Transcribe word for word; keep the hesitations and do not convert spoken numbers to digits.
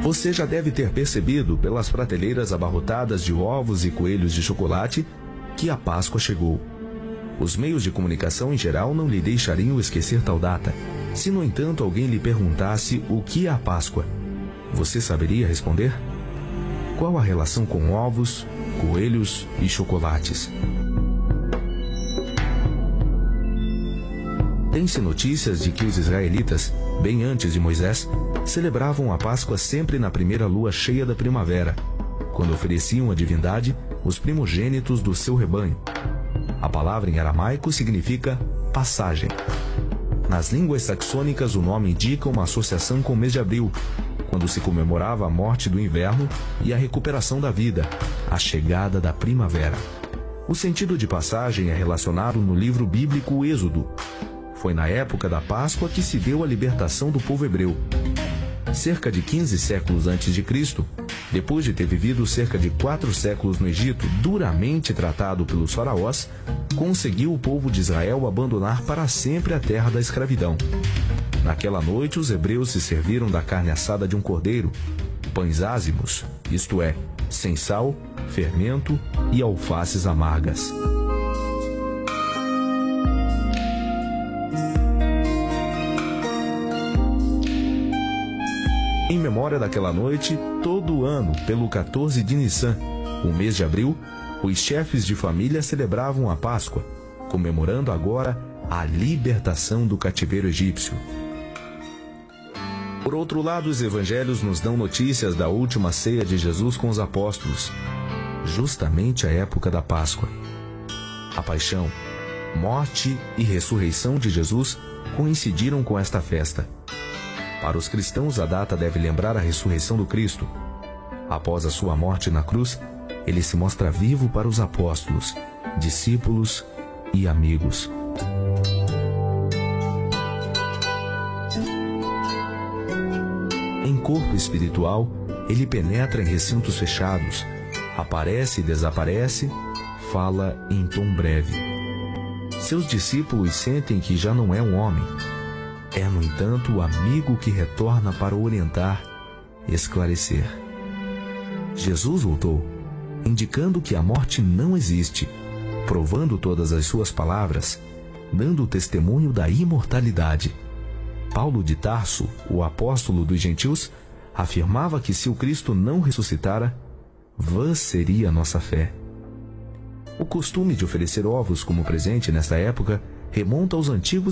Você já deve ter percebido pelas prateleiras abarrotadas de ovos e coelhos de chocolate que a Páscoa chegou. Os meios de comunicação em geral não lhe deixariam esquecer tal data. Se, no entanto, alguém lhe perguntasse o que é a Páscoa, você saberia responder? Qual a relação com ovos, coelhos e chocolates? Tem-se notícias de que os israelitas, bem antes de Moisés, celebravam a Páscoa sempre na primeira lua cheia da primavera, quando ofereciam à divindade os primogênitos do seu rebanho. A palavra em aramaico significa passagem. Nas línguas saxônicas, o nome indica uma associação com o mês de abril, quando se comemorava a morte do inverno e a recuperação da vida, a chegada da primavera. O sentido de passagem é relacionado no livro bíblico Êxodo. Foi na época da Páscoa que se deu a libertação do povo hebreu. Cerca de quinze séculos antes de Cristo, depois de ter vivido cerca de quatro séculos no Egito, duramente tratado pelos faraós, conseguiu o povo de Israel abandonar para sempre a terra da escravidão. Naquela noite, os hebreus se serviram da carne assada de um cordeiro, pães ázimos, isto é, sem sal, fermento e alfaces amargas. Em memória daquela noite, todo ano, pelo quatorze de Nissan, o mês de abril, os chefes de família celebravam a Páscoa, comemorando agora a libertação do cativeiro egípcio. Por outro lado, os evangelhos nos dão notícias da última ceia de Jesus com os apóstolos, justamente a época da Páscoa. A paixão, morte e ressurreição de Jesus coincidiram com esta festa. Para os cristãos, a data deve lembrar a ressurreição do Cristo. Após a sua morte na cruz, ele se mostra vivo para os apóstolos, discípulos e amigos. Em corpo espiritual, ele penetra em recintos fechados, aparece e desaparece, fala em tom breve. Seus discípulos sentem que já não é um homem. É, no entanto, o amigo que retorna para orientar, esclarecer. Jesus voltou, indicando que a morte não existe, provando todas as suas palavras, dando o testemunho da imortalidade. Paulo de Tarso, o apóstolo dos gentios, afirmava que se o Cristo não ressuscitara, vã seria a nossa fé. O costume de oferecer ovos como presente nesta época remonta aos antigos